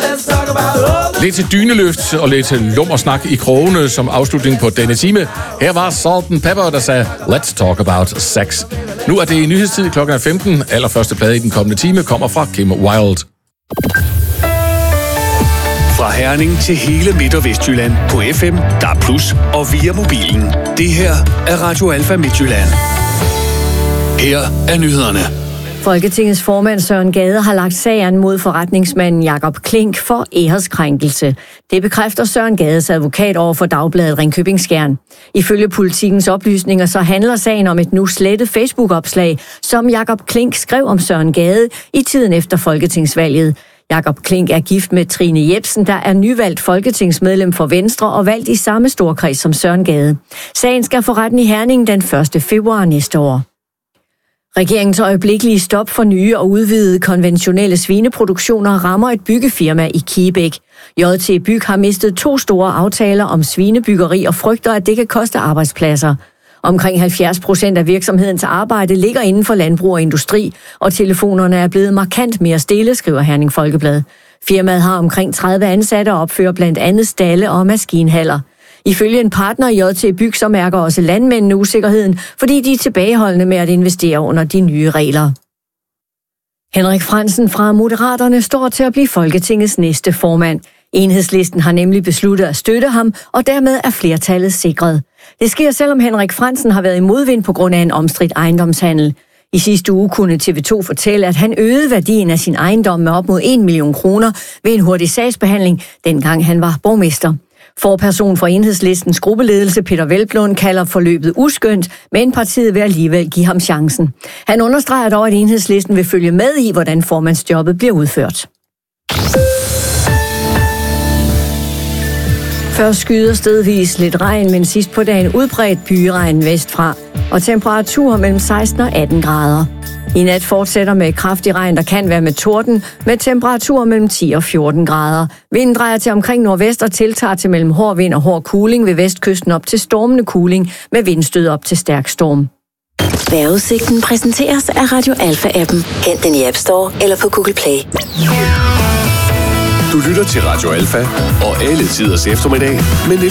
Lidt til dyneløft og lidt til lummersnak i krogene som afslutning på denne time. Her var Salt & Pepper, der sagde, let's talk about sex. Nu er det i nyhedstid, klokken er 15. Allerførste plade i den kommende time kommer fra Kim Wilde. Fra Herning til hele Midt- og Vestjylland på FM, DAB+, og via mobilen. Det her er Radio Alfa Midtjylland. Her er nyhederne. Folketingets formand Søren Gade har lagt sagen mod forretningsmanden Jakob Klink for æreskrænkelse. Det bekræfter Søren Gades advokat over for Dagbladet Ringkøbing Skjern. Ifølge Politikens oplysninger så handler sagen om et nu slettet Facebook-opslag, som Jakob Klink skrev om Søren Gade i tiden efter folketingsvalget. Jakob Klink er gift med Trine Jepsen, der er nyvalgt folketingsmedlem for Venstre og valgt i samme storkreds som Søren Gade. Sagen skal for retten i Herning den 1. februar næste år. Regeringens øjeblikkelige stop for nye og udvidede konventionelle svineproduktioner rammer et byggefirma i Kibæk. JT Byg har mistet 2 store aftaler om svinebyggeri og frygter, at det kan koste arbejdspladser. Omkring 70% af virksomhedens arbejde ligger inden for landbrug og industri, og telefonerne er blevet markant mere stille, skriver Herning Folkeblad. Firmaet har omkring 30 ansatte og opfører blandt andet stalle og maskinhaller. Ifølge en partner i JT Byg, så mærker også landmændene usikkerheden, fordi de er tilbageholdende med at investere under de nye regler. Henrik Frandsen fra Moderaterne står til at blive Folketingets næste formand. Enhedslisten har nemlig besluttet at støtte ham, og dermed er flertallet sikret. Det sker, selvom Henrik Frandsen har været i modvind på grund af en omstridt ejendomshandel. I sidste uge kunne TV2 fortælle, at han øgede værdien af sin ejendom med op mod 1 million kroner ved en hurtig sagsbehandling, dengang han var borgmester. Forperson for Enhedslistens gruppeledelse Peter Velblom kalder forløbet uskønt, men partiet vil alligevel give ham chancen. Han understreger dog, at Enhedslisten vil følge med i, hvordan formandsjobbet bliver udført. Først skyder stedvis lidt regn, men sidst på dagen udbredt byregn vestfra, og temperaturer mellem 16 og 18 grader. I nat fortsætter med kraftig regn, der kan være med torden, med temperaturer mellem 10 og 14 grader. Vinden drejer til omkring nordvest og tiltager til mellem hård vind og hård kuling ved vestkysten op til stormende kuling med vindstød op til stærk storm. Vejrudsigten præsenteres af Radio Alfa-appen. Hent den i App Store eller på Google Play. Du lytter til Radio Alfa og alle tiders eftermiddag med